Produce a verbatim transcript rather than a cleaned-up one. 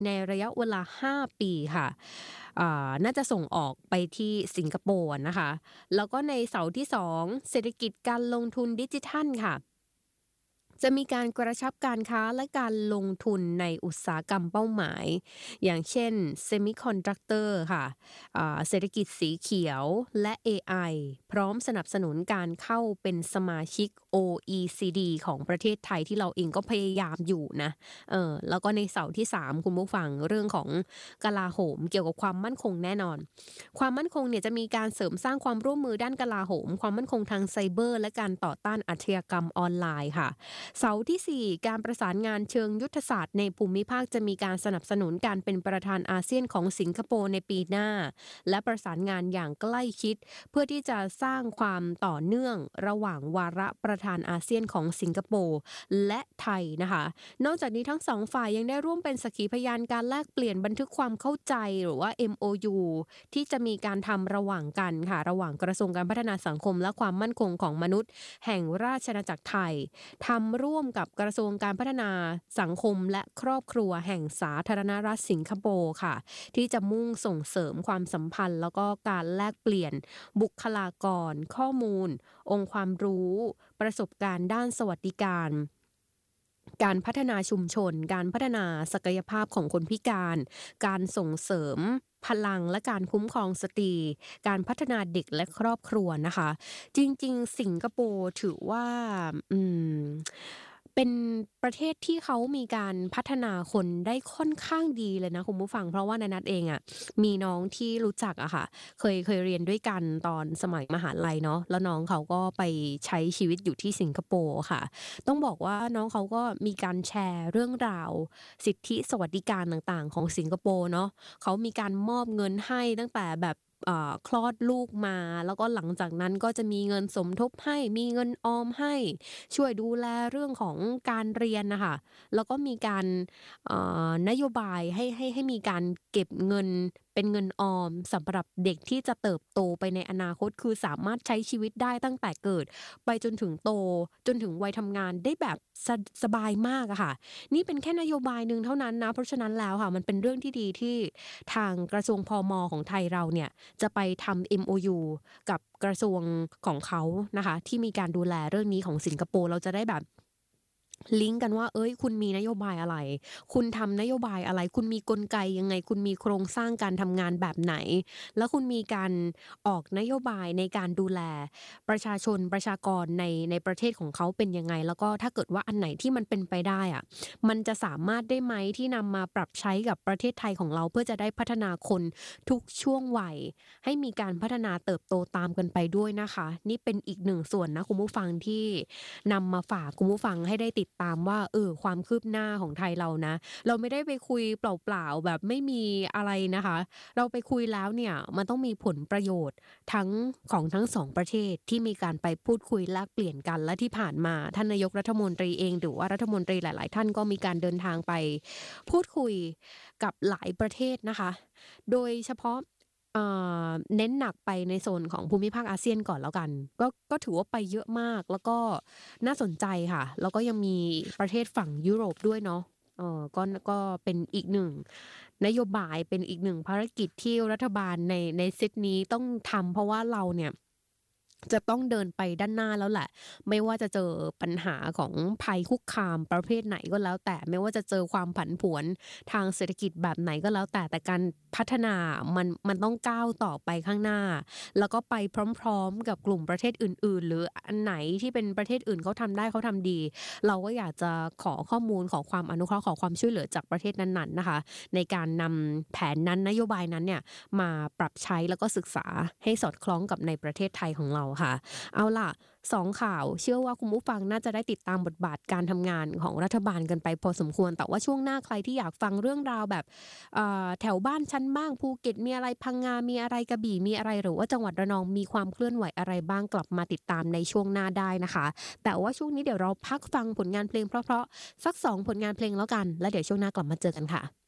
ในระยะเวลาห้าปีค่ะอ่าน่าจะส่งออกไปที่สิงคโปร์นะคะแล้วก็ในเสาที่สองเศรษฐกิจการลงทุนดิจิทัลค่ะจะมีการกระชับการค้าและการลงทุนในอุตสาหกรรมเป้าหมายอย่างเช่น Semiconductor ค่ะอ่าเศรษฐกิจสีเขียวและ เอ ไอ พร้อมสนับสนุนการเข้าเป็นสมาชิก โอ อี ซี ดี ของประเทศไทยที่เราเองก็พยายามอยู่นะเออแล้วก็ในเสาที่สามคุณผู้ฟังเรื่องของกลาโหมเกี่ยวกับความมั่นคงแน่นอนความมั่นคงเนี่ยจะมีการเสริมสร้างความร่วมมือด้านกลาโหมความมั่นคงทางไซเบอร์และการต่อต้านอาชญากรรมออนไลน์ค่ะ เสาที่สี่การประสานงานเชิงยุทธศาสตร์ในภูมิภาคจะมีการสนับสนุนการเป็นประธานอาเซียนของสิงคโปร์ในปีหน้าและประสานงานอย่างใกล้ชิดเพื่อที่จะสร้างความต่อเนื่องระหว่างวาระประธานอาเซียนของสิงคโปร์และไทยนะคะนอกจากนี้ทั้งสองฝ่ายยังได้ร่วมเป็นสักขีพยานการแลกเปลี่ยนบันทึกความเข้าใจหรือว่า เอ็ม โอ ยู ที่จะมีการทำระหว่างกันค่ะระหว่างกระทรวงการพัฒนาสังคมและความมั่นคงของมนุษย์แห่งราชอาณาจักรไทยทำร่วมกับกระทรวงการพัฒนาสังคมและครอบครัวแห่งสาธารณรัฐสิงคโปร์ค่ะที่จะมุ่งส่งเสริมความสัมพันธ์แล้วก็การแลกเปลี่ยนบุคลากรข้อมูลองค์ความรู้ประสบการณ์ด้านสวัสดิการการพัฒนาชุมชนการพัฒนาศักยภาพของคนพิการการส่งเสริมพลังและการคุ้มครองสตรีการพัฒนาเด็กและครอบครัวนะคะจริงๆสิงคโปร์ถือว่าอืมเป็นประเทศที่เขามีการพัฒนาคนได้ค่อนข้างดีเลยนะคุณผู้ฟังเพราะว่าในนัดเองอ่ะมีน้องที่รู้จักอะค่ะเคยเคยเรียนด้วยกันตอนสมัยมหาลัยเนาะแล้วน้องเขาก็ไปใช้ชีวิตอยู่ที่สิงคโปร์ค่ะต้องบอกว่าน้องเขาก็มีการแชร์เรื่องราวสิทธิสวัสดิการต่างๆของสิงคโปร์เนาะเขามีการมอบเงินให้ตั้งแต่แบบเอ่อคลอดลูกมาแล้วก็หลังจากนั้นก็จะมีเงินสมทบให้มีเงินออมให้ช่วยดูแลเรื่องของการเรียนนะคะแล้วก็มีการเอ่อนโยบายให้ให้ให้มีการเก็บเงินเป็นเงินออมสำหรับเด็กที่จะเติบโตไปในอนาคตคือสามารถใช้ชีวิตได้ตั้งแต่เกิดไปจนถึงโตจนถึงวัยทำงานได้แบบสสบายมากอะค่ะนี่เป็นแค่นโยบายหนึ่งเท่านั้นนะเพราะฉะนั้นแล้วค่ะมันเป็นเรื่องที่ดีที่ทางกระทรวงพมของไทยเราเนี่ยจะไปทำ เอ็ม โอ ยู กับกระทรวงของเขานะคะที่มีการดูแลเรื่องนี้ของสิงคโปร์เราจะได้แบบลิงก์กันว่าเอ้ยคุณมีนโยบายอะไรคุณทำนโยบายอะไรคุณมีกลไกยังไงคุณมีโครงสร้างการทำงานแบบไหนแล้วคุณมีการออกนโยบายในการดูแลประชาชนประชากรในในประเทศของเขาเป็นยังไงแล้วก็ถ้าเกิดว่าอันไหนที่มันเป็นไปได้อะมันจะสามารถได้ไหมที่นำมาปรับใช้กับประเทศไทยของเราเพื่อจะได้พัฒนาคนทุกช่วงวัยให้มีการพัฒนาเติบโตตามกันไปด้วยนะคะนี่เป็นอีกหนึ่งส่วนนะคุณผู้ฟังที่นำมาฝากคุณผู้ฟังให้ได้ติดตามว่าเออความคืบหน้าของไทยเรานะเราไม่ได้ไปคุยเปล่าๆแบบไม่มีอะไรนะคะเราไปคุยแล้วเนี่ยมันต้องมีผลประโยชน์ทั้งของทั้งสองประเทศที่มีการไปพูดคุยแลกเปลี่ยนกันและที่ผ่านมาท่านนายกรัฐมนตรีเองหรือว่ารัฐมนตรีหลายๆท่านก็มีการเดินทางไปพูดคุยกับหลายประเทศนะคะโดยเฉพาะเอ่อเน้นหนักไปในโซนของภูมิภาคอาเซียนก่อนแล้วกันก็ก็ถือว่าไปเยอะมากแล้วก็น่าสนใจค่ะแล้วก็ยังมีประเทศฝั่งยุโรปด้วยเนาะเออก็ก็เป็นอีกหนึ่งนโยบายเป็นอีกหนึ่งภารกิจที่รัฐบาลในในเซตนี้ต้องทำเพราะว่าเราเนี่ยจะต้องเดินไปด้านหน้าแล้วแหละไม่ว่าจะเจอปัญหาของภัยคุกคามประเภทไหนก็แล้วแต่ไม่ว่าจะเจอความผันผวนทางเศรษฐกิจแบบไหนก็แล้วแต่แต่การพัฒนามันมันต้องก้าวต่อไปข้างหน้าแล้วก็ไปพร้อมๆกับกลุ่มประเทศอื่นๆหรืออันไหนที่เป็นประเทศอื่นเขาทำได้เขาทำดีเราก็อยากจะขอข้อมูลขอความอนุเคราะห์ขอความช่วยเหลือจากประเทศนั้นๆนะคะในการนำแผนนั้นนโยบายนั้นเนี่ยมาปรับใช้แล้วก็ศึกษาให้สอดคล้องกับในประเทศไทยของเราค่ะเอาล่ะสองข่าวเชื่อว่าคุณผู้ฟังน่าจะได้ติดตามบทบาทการทำงานของรัฐบาลกันไปพอสมควรแต่ว่าช่วงหน้าใครที่อยากฟังเรื่องราวแบบแถวบ้านชั้นบ้างภูเก็ตมีอะไรพังงามีอะไรกระบี่มีอะไรหรือว่าจังหวัดระนองมีความเคลื่อนไหวอะไรบ้างกลับมาติดตามในช่วงหน้าได้นะคะแต่ว่าช่วงนี้เดี๋ยวเราพักฟังผลงานเพลงเพราะๆสักสองผลงานเพลงแล้วกันแล้วเดี๋ยวช่วงหน้ากลับมาเจอกันค่ะ